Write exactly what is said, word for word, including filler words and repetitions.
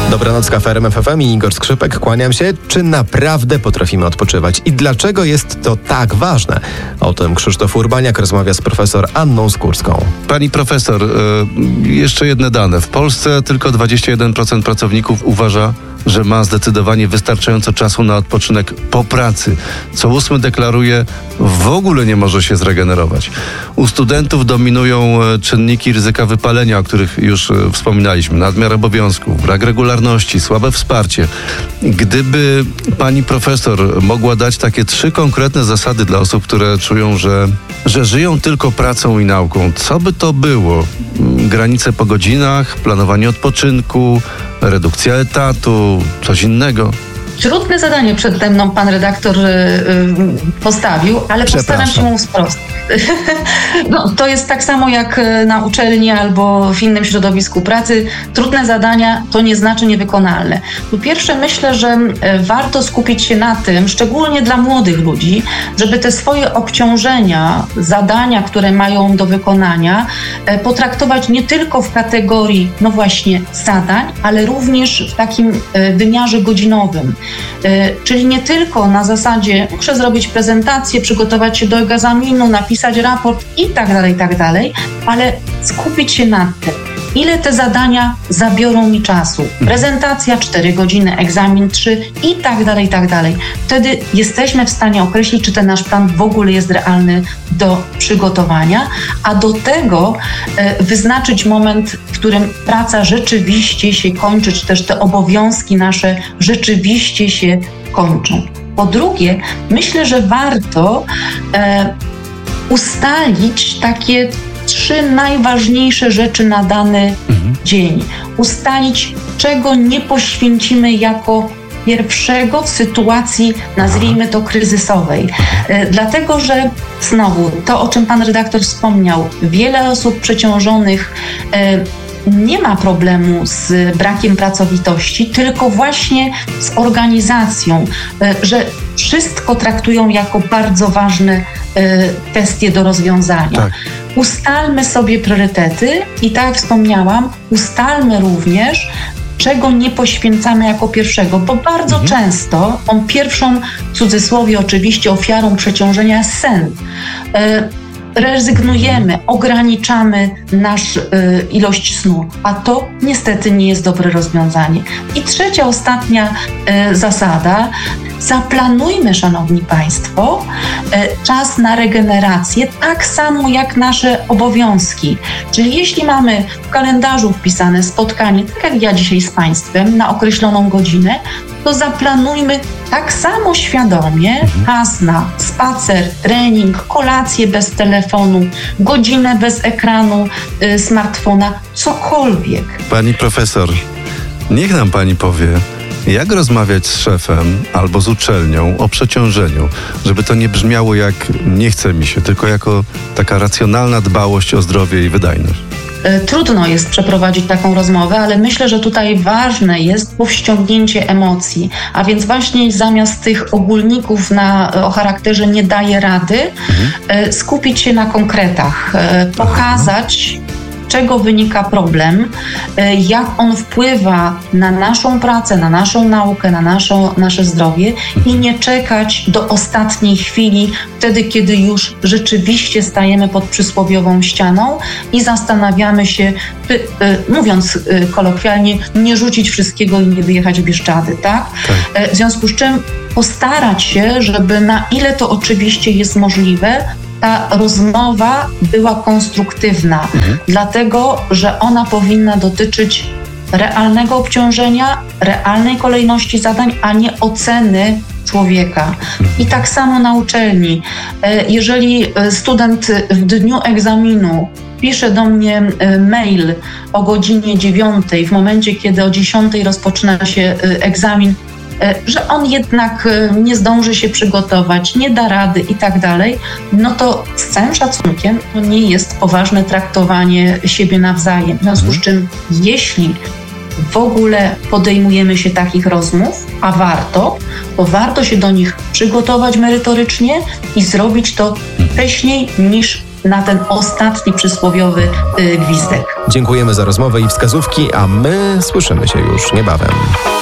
Dobranoc, Kafe R M F F M i Igor Skrzypek. Kłaniam się. Czy naprawdę potrafimy odpoczywać i dlaczego jest to tak ważne? O tym Krzysztof Urbaniak rozmawia z profesor Anną Skórską. Pani profesor, jeszcze jedne dane. W Polsce tylko dwadzieścia jeden procent pracowników uważa, że ma zdecydowanie wystarczająco czasu na odpoczynek po pracy. Co ósmy deklaruje, w ogóle nie może się zregenerować. U studentów dominują czynniki ryzyka wypalenia, o których już wspominaliśmy. Nadmiar obowiązków, brak regularności, słabe wsparcie. Gdyby pani profesor mogła dać takie trzy konkretne zasady dla osób, które czują, że, że żyją tylko pracą i nauką, co by to było? Granice po godzinach, planowanie odpoczynku, redukcja etatu, coś innego? Trudne zadanie przede mną pan redaktor y, y, postawił, ale postaram się mu sprostać. No, to jest tak samo jak na uczelni albo w innym środowisku pracy. Trudne zadania to nie znaczy niewykonalne. Po pierwsze, myślę, że warto skupić się na tym, szczególnie dla młodych ludzi, żeby te swoje obciążenia, zadania, które mają do wykonania, potraktować nie tylko w kategorii, no właśnie, zadań, ale również w takim wymiarze godzinowym. Czyli nie tylko na zasadzie muszę zrobić prezentację, przygotować się do egzaminu, napisać raport i tak dalej, i tak dalej, ale skupić się na tym, ile te zadania zabiorą mi czasu. Prezentacja cztery godziny, egzamin trzy i tak dalej, i tak dalej. Wtedy jesteśmy w stanie określić, czy ten nasz plan w ogóle jest realny do przygotowania, a do tego e, wyznaczyć moment, w którym praca rzeczywiście się kończy, czy też te obowiązki nasze rzeczywiście się kończą. Po drugie, myślę, że warto e, ustalić takie trzy najważniejsze rzeczy na dany mhm. dzień. Ustalić, czego nie poświęcimy jako pierwszego w sytuacji, nazwijmy to, kryzysowej. E, dlatego, że znowu, to o czym pan redaktor wspomniał, wiele osób przeciążonych e, nie ma problemu z brakiem pracowitości, tylko właśnie z organizacją, że wszystko traktują jako bardzo ważne kwestie do rozwiązania. Tak. Ustalmy sobie priorytety i tak jak wspomniałam, ustalmy również, czego nie poświęcamy jako pierwszego, bo bardzo mhm. często tą pierwszą, w cudzysłowie oczywiście, ofiarą przeciążenia jest sen. Rezygnujemy, ograniczamy nasz y, ilość snu, a to niestety nie jest dobre rozwiązanie. I trzecia, ostatnia y, zasada. Zaplanujmy, szanowni państwo, y, czas na regenerację tak samo jak nasze obowiązki. Czyli jeśli mamy w kalendarzu wpisane spotkanie, tak jak ja dzisiaj z państwem, na określoną godzinę, to zaplanujmy tak samo świadomie czas na spacer, trening, kolację bez telefonu, godzinę bez ekranu y, smartfona, cokolwiek. Pani profesor, niech nam pani powie, jak rozmawiać z szefem albo z uczelnią o przeciążeniu, żeby to nie brzmiało jak nie chce mi się, tylko jako taka racjonalna dbałość o zdrowie i wydajność. Trudno jest przeprowadzić taką rozmowę, ale myślę, że tutaj ważne jest powściągnięcie emocji, a więc właśnie zamiast tych ogólników na, o charakterze nie daje rady, mhm. skupić się na konkretach, pokazać, czego wynika problem, jak on wpływa na naszą pracę, na naszą naukę, na naszą, nasze zdrowie i nie czekać do ostatniej chwili, wtedy, kiedy już rzeczywiście stajemy pod przysłowiową ścianą i zastanawiamy się, by, mówiąc kolokwialnie, nie rzucić wszystkiego i nie wyjechać w Bieszczady, tak? tak? W związku z czym postarać się, żeby na ile to oczywiście jest możliwe, ta rozmowa była konstruktywna, mhm. dlatego, że ona powinna dotyczyć realnego obciążenia, realnej kolejności zadań, a nie oceny człowieka. I tak samo na uczelni. Jeżeli student w dniu egzaminu pisze do mnie mail o godzinie dziewiątej, w momencie, kiedy o dziesiątej rozpoczyna się egzamin, że on jednak nie zdąży się przygotować, nie da rady i tak dalej, no to z całym szacunkiem to nie jest poważne traktowanie siebie nawzajem. W związku z czym, jeśli w ogóle podejmujemy się takich rozmów, a warto, to warto się do nich przygotować merytorycznie i zrobić to wcześniej niż na ten ostatni przysłowiowy y, gwizdek. Dziękujemy za rozmowę i wskazówki, a my słyszymy się już niebawem.